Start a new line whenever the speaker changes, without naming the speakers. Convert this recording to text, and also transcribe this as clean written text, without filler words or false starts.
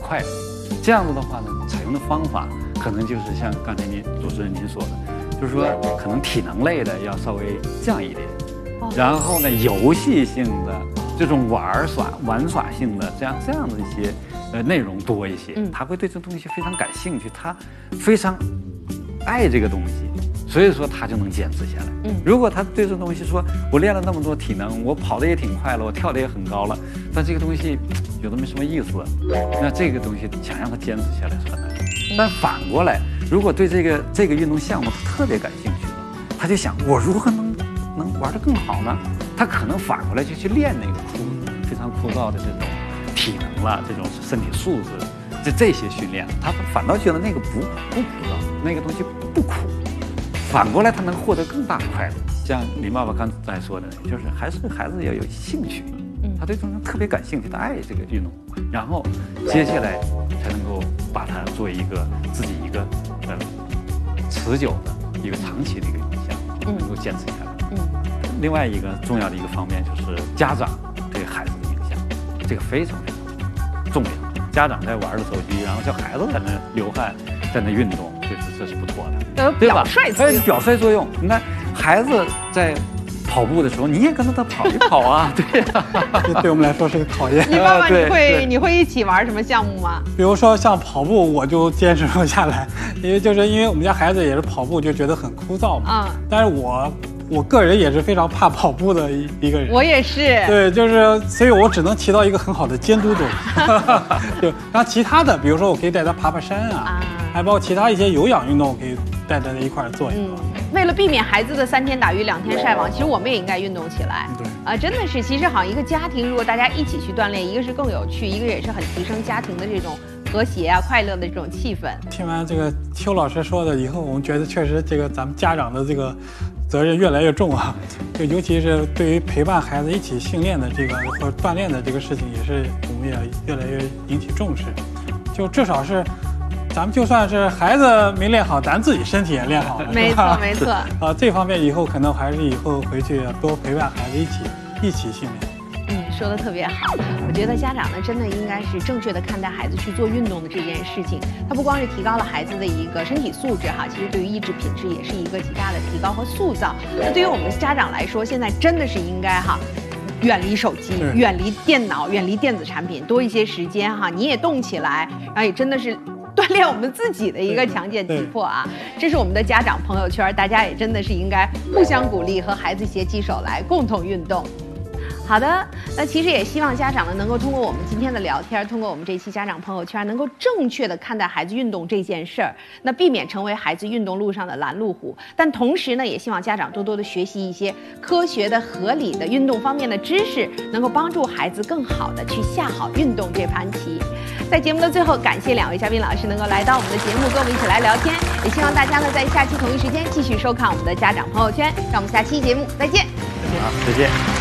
快乐。这样子的话呢，采用的方法可能就是像刚才主持人您说的，就是说可能体能类的要稍微降一点，然后呢，游戏性的这种玩耍性的这样的一些内容多一些，他会对这东西非常感兴趣，他非常爱这个东西。所以说他就能坚持下来。如果他对这东西说，我练了那么多体能，我跑得也挺快了，我跳得也很高了，但这个东西有的没什么意思，那这个东西想让他坚持下来是很难。但反过来，如果对这个运动项目他特别感兴趣了，他就想我如何能玩得更好呢？他可能反过来就去练那个非常枯燥的这种体能了，这种身体素质，这些训练，他反倒觉得那个不枯燥，那个东西不苦。反过来，他能获得更大的快乐。像李爸爸刚才说的，就是孩子要有兴趣，他对这种特别感兴趣，他爱这个运动，然后接下来才能够把它作为自己一个持久的一个长期的一个影响，能够坚持下来。另外一个重要的一个方面就是家长对孩子的影响，这个非常重要。家长在玩着手机，然后叫孩子在那流汗，在那运动，这是不妥的。对吧？表率作用。你看，孩子在跑步的时候，你也跟着他跑一跑啊，对呀。
这对我们来说是个考验。
你爸爸，你会一起玩什么项目吗？
比如说像跑步，我就坚持不下来，因为我们家孩子也是跑步，就觉得很枯燥嘛。但是我个人也是非常怕跑步的一个人。
我也是。
对，所以我只能起到一个很好的监督作用。对，然后其他的，比如说我可以带他爬山啊，还包括其他一些有氧运动，我可以带他一块儿做一做。
为了避免孩子的3天打鱼2天晒网，其实我们也应该运动起来。对，真的是，其实好像一个家庭，如果大家一起去锻炼，一个是更有趣，一个也是很提升家庭的这种和谐啊、快乐的这种气氛。
听完这个邱老师说的以后，我们觉得确实这个咱们家长的这个责任越来越重啊，就尤其是对于陪伴孩子一起训练的这个或锻炼的这个事情，也是我们也越来越引起重视。就至少是，咱们就算是孩子没练好，咱自己身体也练好了，
没错没错。
这方面以后可能还是以后回去多陪伴孩子一起训练。
说的特别好，我觉得家长呢真的应该是正确的看待孩子去做运动的这件事情。它不光是提高了孩子的一个身体素质哈，其实对于意志品质也是一个极大的提高和塑造。那对于我们的家长来说，现在真的是应该远离手机，远离电脑，远离电子产品，多一些时间你也动起来，然后也真的是锻炼我们自己的一个强健体魄啊。这是我们的家长朋友圈，大家也真的是应该互相鼓励，和孩子携起手来共同运动。好的，那其实也希望家长呢能够通过我们今天的聊天，通过我们这期家长朋友圈，能够正确的看待孩子运动这件事儿，那避免成为孩子运动路上的拦路虎。但同时呢，也希望家长多多的学习一些科学的、合理的运动方面的知识，能够帮助孩子更好的去下好运动这盘棋。在节目的最后，感谢2位嘉宾老师能够来到我们的节目，跟我们一起来聊天。也希望大家呢在下期同一时间继续收看我们的家长朋友圈。让我们下期节目再见。
好，再见。